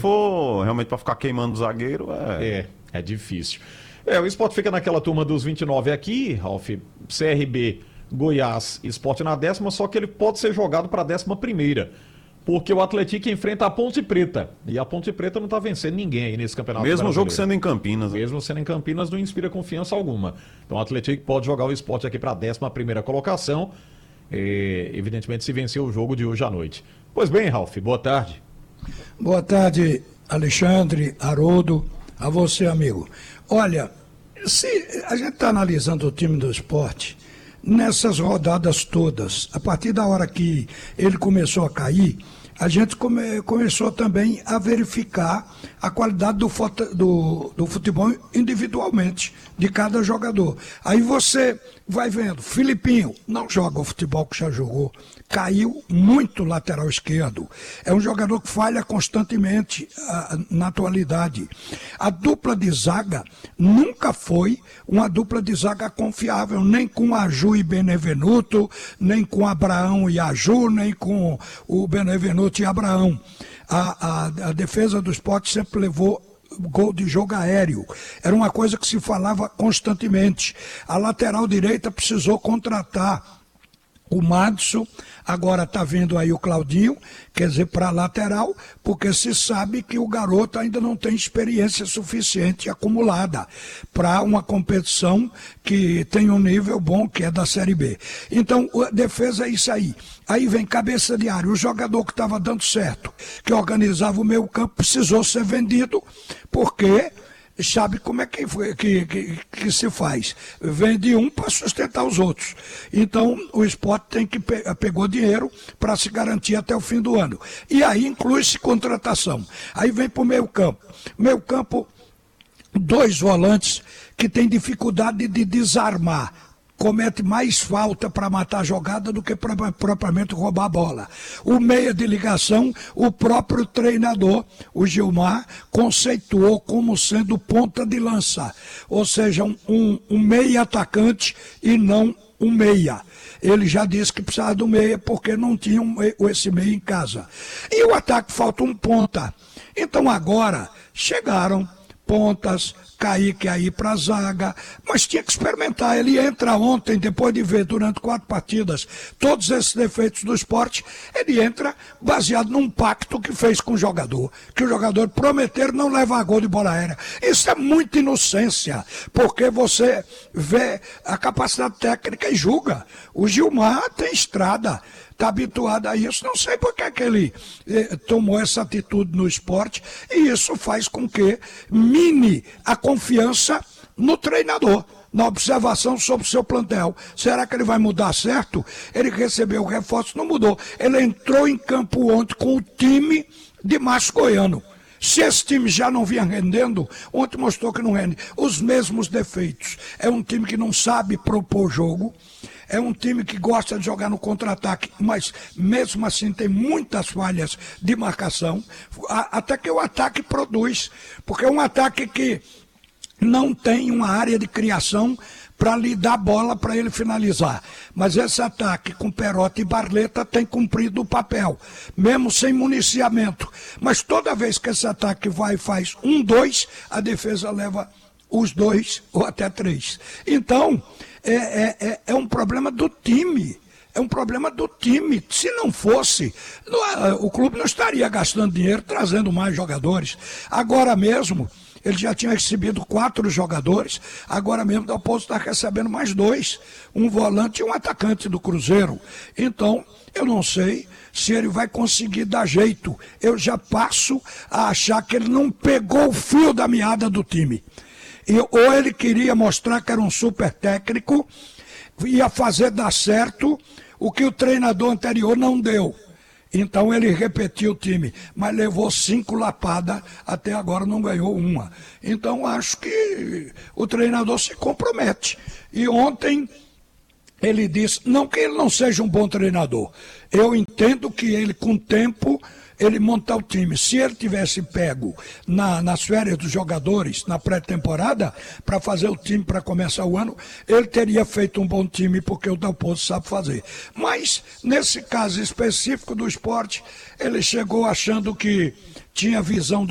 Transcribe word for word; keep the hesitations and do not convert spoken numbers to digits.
for realmente para ficar queimando o zagueiro, é... É, é difícil. É, o Sport fica naquela turma dos vinte e nove aqui, Ralf, C R B, Goiás, Sport na décima, só que ele pode ser jogado para a décima primeira, porque o Atlético enfrenta a Ponte Preta, e a Ponte Preta não está vencendo ninguém aí nesse campeonato Mesmo brasileiro. jogo sendo em Campinas. Né? Mesmo sendo em Campinas, não inspira confiança alguma. Então o Atlético pode jogar o Sport aqui para a décima primeira colocação, e, evidentemente se vencer o jogo de hoje à noite. Pois bem, Ralf, boa tarde. Boa tarde, Alexandre, Haroldo, a você, amigo. Olha, se a gente está analisando o time do Sport, nessas rodadas todas, a partir da hora que ele começou a cair, a gente come, começou também a verificar a qualidade do, foto, do, do futebol individualmente, de cada jogador. Aí você vai vendo, Filipinho não joga o futebol que já jogou, caiu muito lateral esquerdo, é um jogador que falha constantemente a, na atualidade. A dupla de zaga nunca foi uma dupla de zaga confiável, nem com Aju e Benevenuto, nem com Abraão e Aju, nem com o Benevenuto e Abraão. A, a, a defesa do Sport sempre levou gol de jogo aéreo. Era uma coisa que se falava constantemente. A lateral direita precisou contratar o Madison, agora está vindo aí o Claudinho, quer dizer, para a lateral, porque se sabe que o garoto ainda não tem experiência suficiente acumulada para uma competição que tem um nível bom, que é da Série B. Então, a defesa é isso aí. Aí vem cabeça de área, o jogador que estava dando certo, que organizava o meio campo, precisou ser vendido, porque sabe como é que, que, que, que se faz. Vende um para sustentar os outros. Então, o Sport tem que pe pegou dinheiro para se garantir até o fim do ano. E aí inclui-se contratação. Aí vem para o meio campo. Meio campo, dois volantes que têm dificuldade de desarmar. Comete mais falta para matar a jogada do que pra, propriamente roubar a bola. O meia de ligação, o próprio treinador, o Gilmar, conceituou como sendo ponta de lança, ou seja, um, um, um meia atacante e não um meia. Ele já disse que precisava do meia porque não tinha um, esse meia em casa. E o ataque falta um ponta. Então agora chegaram pontas, Kaique aí para a zaga, mas tinha que experimentar. Ele entra ontem, depois de ver durante quatro partidas todos esses defeitos do Sport, ele entra baseado num pacto que fez com o jogador, que o jogador prometer não levar gol de bola aérea. Isso é muita inocência, porque você vê a capacidade técnica e julga. O Gilmar tem estrada, está habituado a isso, não sei por que, que ele eh, tomou essa atitude no Sport, e isso faz com que mine a confiança no treinador, na observação sobre o seu plantel. Será que ele vai mudar certo? Ele recebeu o reforço, não mudou. Ele entrou em campo ontem com o time de Márcio Goiano. Se esse time já não vinha rendendo, ontem mostrou que não rende. Os mesmos defeitos. É um time que não sabe propor jogo. É um time que gosta de jogar no contra-ataque, mas mesmo assim tem muitas falhas de marcação, até que o ataque produz, porque é um ataque que não tem uma área de criação para lhe dar bola para ele finalizar. Mas esse ataque com Perotti e Barleta tem cumprido o papel, mesmo sem municiamento. Mas toda vez que esse ataque vai e faz um, dois, a defesa leva os dois ou até três. Então, É, é, é um problema do time, é um problema do time. Se não fosse, o clube não estaria gastando dinheiro trazendo mais jogadores. Agora mesmo, ele já tinha recebido quatro jogadores, agora mesmo o Dalpozo está recebendo mais dois, um volante e um atacante do Cruzeiro. Então, eu não sei se ele vai conseguir dar jeito. Eu já passo a achar que ele não pegou o fio da meada do time. E, ou ele queria mostrar que era um super técnico, ia fazer dar certo o que o treinador anterior não deu. Então ele repetiu o time, mas levou cinco lapadas, até agora não ganhou uma. Então acho que o treinador se compromete. E ontem ele disse, não que ele não seja um bom treinador, eu entendo que ele com o tempo ele monta o time. Se ele tivesse pego na, nas férias dos jogadores, na pré-temporada, para fazer o time para começar o ano, ele teria feito um bom time, porque o Dalpozo sabe fazer. Mas, nesse caso específico do Sport, ele chegou achando que tinha visão do